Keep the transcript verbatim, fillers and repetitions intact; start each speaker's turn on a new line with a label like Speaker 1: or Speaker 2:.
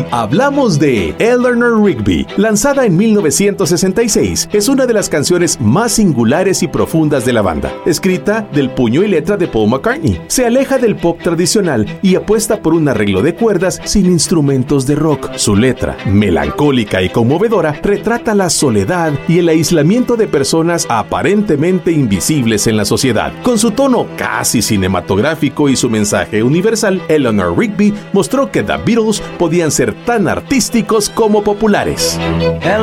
Speaker 1: Hoy hablamos de Eleanor Rigby. Lanzada en mil novecientos sesenta y seis, es una de las canciones más singulares y profundas de la banda. Escrita del puño y letra de Paul McCartney, se aleja del pop tradicional y apuesta por un arreglo de cuerdas sin instrumentos de rock. Su letra, melancólica y conmovedora, retrata la soledad y el aislamiento de personas aparentemente invisibles en la sociedad. Con su tono casi cinematográfico y su mensaje universal, Eleanor Rigby mostró que The Beatles podían ser tan artísticos como populares.
Speaker 2: Eleanor